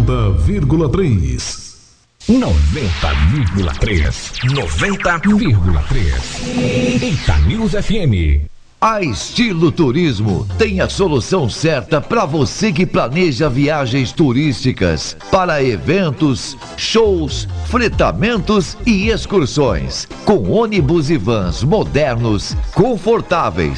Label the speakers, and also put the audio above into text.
Speaker 1: 90,3.
Speaker 2: 90,3. 90,3. Eita News FM.
Speaker 3: A Estilo Turismo tem a solução certa para você que planeja viagens turísticas para eventos, shows, fretamentos e excursões. Com ônibus e vans modernos, confortáveis,